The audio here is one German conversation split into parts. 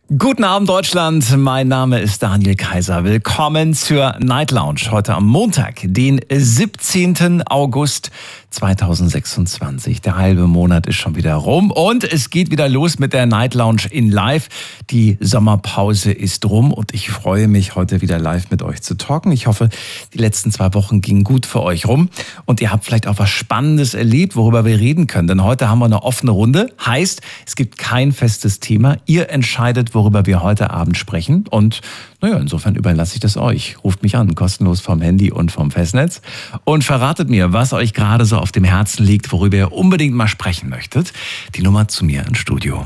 Guten Abend Deutschland, mein Name ist Daniel Kaiser. Willkommen zur Night Lounge heute am Montag, den 17. August 2026. Der halbe Monat ist schon wieder rum und es geht wieder los mit der Night Lounge in Live. Die Sommerpause ist rum und ich freue mich, heute wieder live mit euch zu talken. Ich hoffe, die letzten 2 Wochen gingen gut für euch rum und ihr habt vielleicht auch was Spannendes erlebt, worüber wir reden können. Denn heute haben wir eine offene Runde. Heißt, es gibt kein festes Thema. Ihr entscheidet, worüber wir heute Abend sprechen. Und insofern überlasse ich das euch. Ruft mich an, kostenlos vom Handy und vom Festnetz und verratet mir, was euch gerade so auf dem Herzen liegt, worüber ihr unbedingt mal sprechen möchtet. Die Nummer zu mir ins Studio.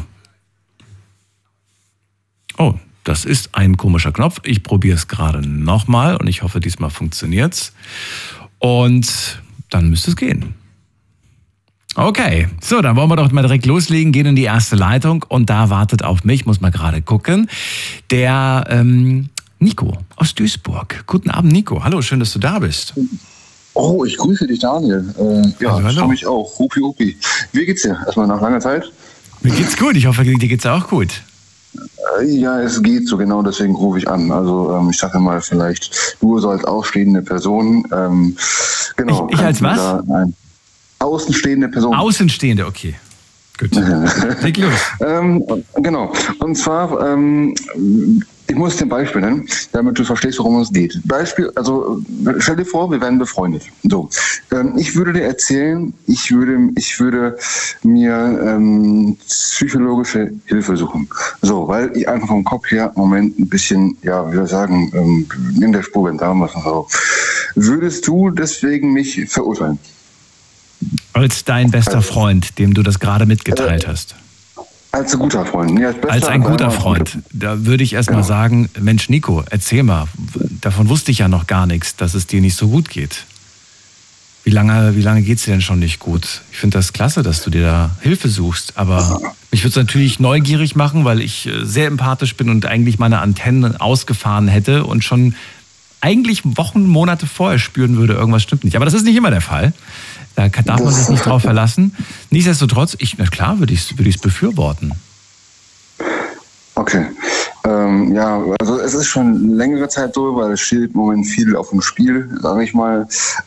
Oh, das ist ein komischer Knopf. Ich probiere es gerade nochmal und ich hoffe, diesmal funktioniert's. Und dann müsste es gehen. Okay, so, dann wollen wir doch mal direkt loslegen, gehen in die erste Leitung und da wartet auf mich, muss man gerade gucken, der Nico aus Duisburg. Guten Abend, Nico. Hallo, schön, dass du da bist. Oh, ich grüße dich, Daniel. Hallo. Ich freue mich auch. Hupi. Wie geht's dir? Erstmal nach langer Zeit? Mir geht's gut, ich hoffe, dir geht's auch gut. Ja, es geht so, genau deswegen rufe ich an. Also ich sage mal, vielleicht du so als ausstehende Person. Genau. Ich als was? Außenstehende Person. Außenstehende, okay. Gut. Leg los. Genau. Und zwar, ich muss dir ein Beispiel nennen, damit du verstehst, worum es geht. Beispiel, also stell dir vor, wir wären befreundet. So, ich würde dir erzählen, ich würde mir psychologische Hilfe suchen. So, weil ich einfach vom Kopf her im Moment ein bisschen, ja, wie soll ich sagen, in der Spur bin, sagen wir es mal so. Würdest du deswegen mich verurteilen? Als dein bester Freund, dem du das gerade mitgeteilt hast. Als ein guter Freund. Ja, als ein guter Freund. Da würde ich erst mal sagen, Mensch Nico, erzähl mal, davon wusste ich ja noch gar nichts, dass es dir nicht so gut geht. Wie lange geht's dir denn schon nicht gut? Ich finde das klasse, dass du dir da Hilfe suchst, aber mich würde es natürlich neugierig machen, weil ich sehr empathisch bin und eigentlich meine Antennen ausgefahren hätte und schon eigentlich Wochen, Monate vorher spüren würde, irgendwas stimmt nicht. Aber das ist nicht immer der Fall. Da darf man sich nicht drauf verlassen. Nichtsdestotrotz, würde ich es befürworten. Okay. Ja, also es ist schon längere Zeit so, weil es steht im Moment viel auf dem Spiel, sage ich mal.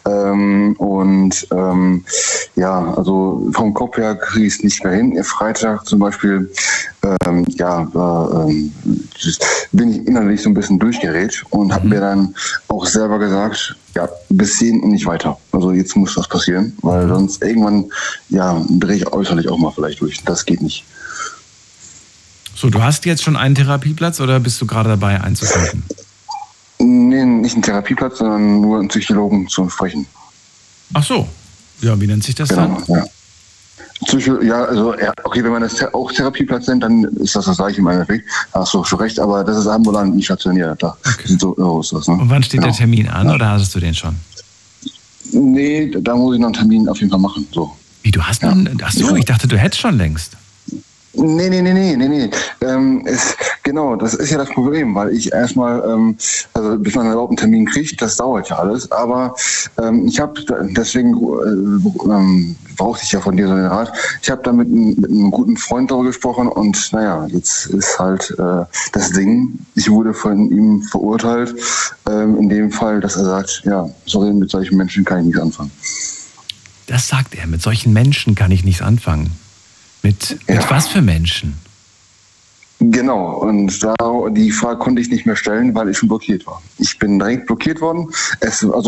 Ja, also vom Kopf her kriege ich es nicht mehr hin. Freitag zum Beispiel, bin ich innerlich so ein bisschen durchgedreht und habe mir dann auch selber gesagt, ja, bis hierhin und nicht weiter. Also jetzt muss das passieren, weil sonst irgendwann, ja, drehe ich äußerlich auch mal vielleicht durch. Das geht nicht. So, du hast jetzt schon einen Therapieplatz oder bist du gerade dabei einzufinden? Nee, nicht einen Therapieplatz, sondern nur einen Psychologen zu sprechen. Ach so. Ja, wie nennt sich das genau, dann? Ja. Okay, wenn man das auch Therapieplatz nennt, dann ist das gleiche im Endeffekt. Hast du schon recht, aber das ist ambulant, nicht stationär. Da okay. So ist das, ne? Und wann steht der Termin an oder hast du den schon? Nee, da muss ich noch einen Termin auf jeden Fall machen. So. Wie, du hast noch Ach so, ich dachte, du hättest schon längst. Nee. Genau, das ist ja das Problem, weil ich erstmal, also bis man überhaupt einen Termin kriegt, das dauert ja alles. Aber ich habe, deswegen brauchte ich ja von dir so den Rat. Ich habe da mit einem guten Freund darüber gesprochen und naja, jetzt ist halt das Ding, ich wurde von ihm verurteilt, in dem Fall, dass er sagt, ja, sorry, mit solchen Menschen kann ich nichts anfangen. Das sagt er, mit solchen Menschen kann ich nichts anfangen. Mit was für Menschen? Genau, und die Frage konnte ich nicht mehr stellen, weil ich schon blockiert war. Ich bin direkt blockiert worden.